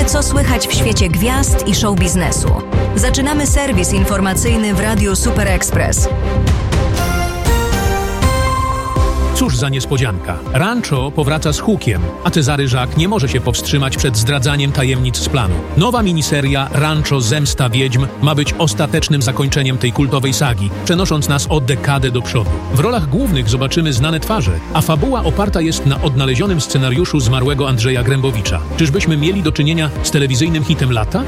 wiemy, co słychać w świecie gwiazd i show biznesu. Zaczynamy serwis informacyjny w Radiu Super Express. Cóż za niespodzianka. Rancho powraca z hukiem, a Cezary Żak nie może się powstrzymać przed zdradzaniem tajemnic z planu. Nowa miniseria Rancho Zemsta Wiedźm ma być ostatecznym zakończeniem tej kultowej sagi, przenosząc nas o dekadę do przodu. W rolach głównych zobaczymy znane twarze, a fabuła oparta jest na odnalezionym scenariuszu zmarłego Andrzeja Grębowicza. Czyżbyśmy mieli do czynienia z telewizyjnym hitem lata?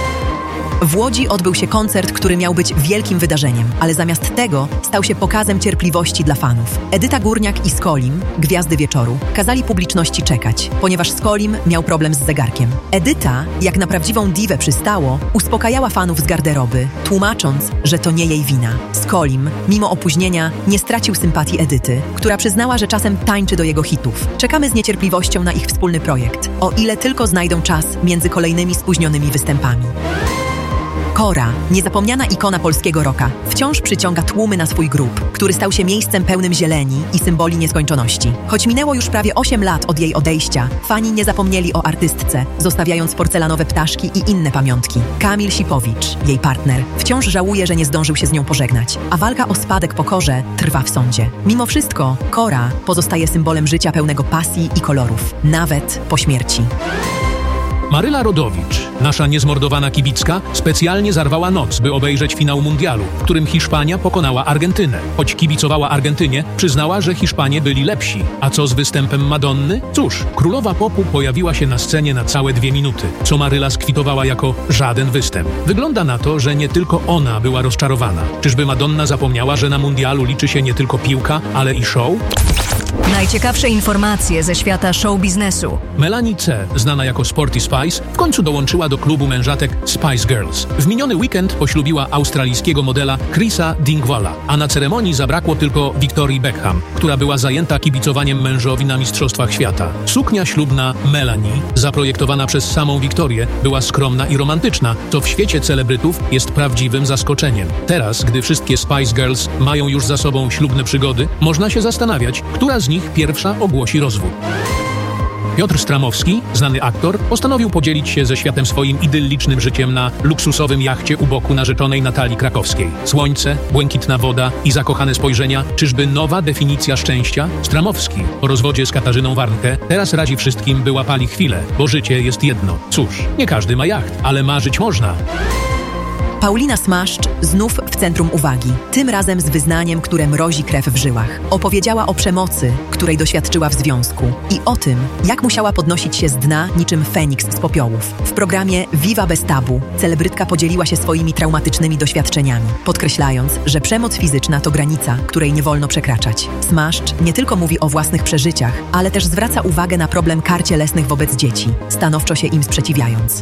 W Łodzi odbył się koncert, który miał być wielkim wydarzeniem, ale zamiast tego stał się pokazem cierpliwości dla fanów. Edyta Górniak i Skolim, gwiazdy wieczoru, kazali publiczności czekać, ponieważ Skolim miał problem z zegarkiem. Edyta, jak na prawdziwą diwę przystało, uspokajała fanów z garderoby, tłumacząc, że to nie jej wina. Skolim, mimo opóźnienia, nie stracił sympatii Edyty, która przyznała, że czasem tańczy do jego hitów. Czekamy z niecierpliwością na ich wspólny projekt, o ile tylko znajdą czas między kolejnymi spóźnionymi występami. Kora, niezapomniana ikona polskiego rocka, wciąż przyciąga tłumy na swój grób, który stał się miejscem pełnym zieleni i symboli nieskończoności. Choć minęło już prawie 8 lat od jej odejścia, fani nie zapomnieli o artystce, zostawiając porcelanowe ptaszki i inne pamiątki. Kamil Sipowicz, jej partner, wciąż żałuje, że nie zdążył się z nią pożegnać, a walka o spadek po Korze trwa w sądzie. Mimo wszystko, Kora pozostaje symbolem życia pełnego pasji i kolorów, nawet po śmierci. Maryla Rodowicz, nasza niezmordowana kibicka, specjalnie zarwała noc, by obejrzeć finał mundialu, w którym Hiszpania pokonała Argentynę. Choć kibicowała Argentynie, przyznała, że Hiszpanie byli lepsi. A co z występem Madonny? Cóż, królowa popu pojawiła się na scenie na całe 2 minuty, co Maryla skwitowała jako żaden występ. Wygląda na to, że nie tylko ona była rozczarowana. Czyżby Madonna zapomniała, że na mundialu liczy się nie tylko piłka, ale i show? Najciekawsze informacje ze świata show biznesu. Melanie C., znana jako Sporty Spice, w końcu dołączyła do klubu mężatek Spice Girls. W miniony weekend poślubiła australijskiego modela Chrisa Dingwalla, a na ceremonii zabrakło tylko Victorii Beckham, która była zajęta kibicowaniem mężowi na Mistrzostwach Świata. Suknia ślubna Melanie, zaprojektowana przez samą Wiktorię, była skromna i romantyczna, co w świecie celebrytów jest prawdziwym zaskoczeniem. Teraz, gdy wszystkie Spice Girls mają już za sobą ślubne przygody, można się zastanawiać, która z nich pierwsza ogłosi rozwód. Piotr Stramowski, znany aktor, postanowił podzielić się ze światem swoim idyllicznym życiem na luksusowym jachcie u boku narzeczonej Natalii Krakowskiej. Słońce, błękitna woda i zakochane spojrzenia. Czyżby nowa definicja szczęścia? Stramowski po rozwodzie z Katarzyną Warnke teraz radzi wszystkim, by łapali chwilę, bo życie jest jedno. Cóż, nie każdy ma jacht, ale marzyć można. Paulina Smaszcz znów w centrum uwagi, tym razem z wyznaniem, które mrozi krew w żyłach. Opowiedziała o przemocy, której doświadczyła w związku i o tym, jak musiała podnosić się z dna niczym Feniks z popiołów. W programie Viva bez tabu celebrytka podzieliła się swoimi traumatycznymi doświadczeniami, podkreślając, że przemoc fizyczna to granica, której nie wolno przekraczać. Smaszcz nie tylko mówi o własnych przeżyciach, ale też zwraca uwagę na problem kar cielesnych wobec dzieci, stanowczo się im sprzeciwiając.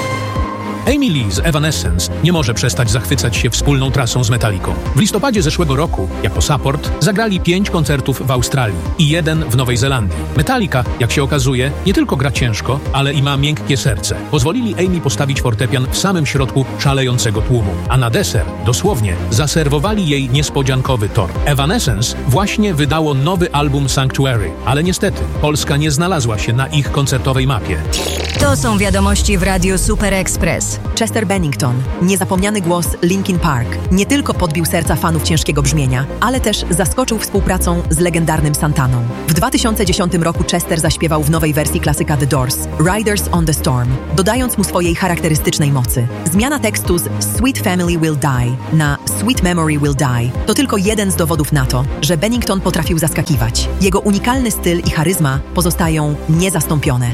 Amy Lee z Evanescence nie może przestać zachwycać się wspólną trasą z Metallicą. W listopadzie zeszłego roku, jako support, zagrali 5 koncertów w Australii i 1 w Nowej Zelandii. Metallica, jak się okazuje, nie tylko gra ciężko, ale i ma miękkie serce. Pozwolili Amy postawić fortepian w samym środku szalejącego tłumu, a na deser, dosłownie, zaserwowali jej niespodziankowy tort. Evanescence właśnie wydało nowy album Sanctuary, ale niestety Polska nie znalazła się na ich koncertowej mapie. To są wiadomości w Radiu Super Express. Chester Bennington, niezapomniany głos Linkin Park, nie tylko podbił serca fanów ciężkiego brzmienia, ale też zaskoczył współpracą z legendarnym Santaną. W 2010 roku Chester zaśpiewał w nowej wersji klasyka The Doors, Riders on the Storm, dodając mu swojej charakterystycznej mocy. Zmiana tekstu z Sweet Family Will Die na Sweet Memory Will Die to tylko jeden z dowodów na to, że Bennington potrafił zaskakiwać. Jego unikalny styl i charyzma pozostają niezastąpione.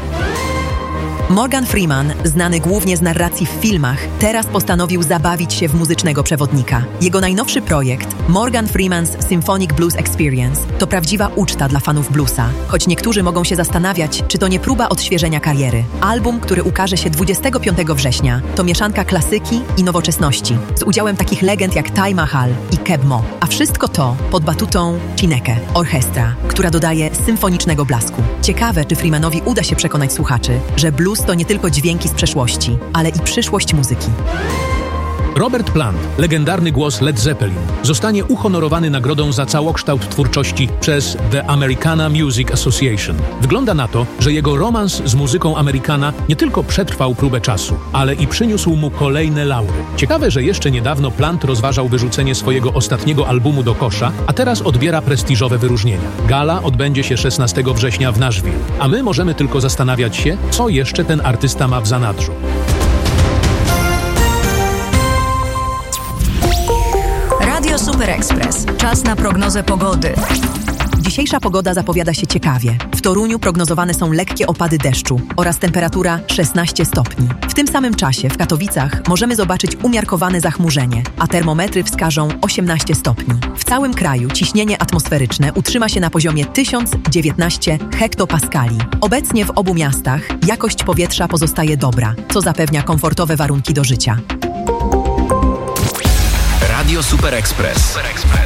Morgan Freeman, znany głównie z narracji w filmach, teraz postanowił zabawić się w muzycznego przewodnika. Jego najnowszy projekt, Morgan Freeman's Symphonic Blues Experience, to prawdziwa uczta dla fanów bluesa, choć niektórzy mogą się zastanawiać, czy to nie próba odświeżenia kariery. Album, który ukaże się 25 września, to mieszanka klasyki i nowoczesności, z udziałem takich legend jak Taj Mahal i Keb Mo. A wszystko to pod batutą Chineke Orchestra, która dodaje symfonicznego blasku. Ciekawe, czy Freemanowi uda się przekonać słuchaczy, że blues to nie tylko dźwięki z przeszłości, ale i przyszłość muzyki. Robert Plant, legendarny głos Led Zeppelin, zostanie uhonorowany nagrodą za całokształt twórczości przez The Americana Music Association. Wygląda na to, że jego romans z muzyką Amerykana nie tylko przetrwał próbę czasu, ale i przyniósł mu kolejne laury. Ciekawe, że jeszcze niedawno Plant rozważał wyrzucenie swojego ostatniego albumu do kosza, a teraz odbiera prestiżowe wyróżnienia. Gala odbędzie się 16 września w Nashville, a my możemy tylko zastanawiać się, co jeszcze ten artysta ma w zanadrzu. Radio Super Express. Czas na prognozę pogody. Dzisiejsza pogoda zapowiada się ciekawie. W Toruniu prognozowane są lekkie opady deszczu oraz temperatura 16 stopni. W tym samym czasie w Katowicach możemy zobaczyć umiarkowane zachmurzenie, a termometry wskażą 18 stopni. W całym kraju ciśnienie atmosferyczne utrzyma się na poziomie 1019 hektopaskali. Obecnie w obu miastach jakość powietrza pozostaje dobra, co zapewnia komfortowe warunki do życia. Radio Super Express.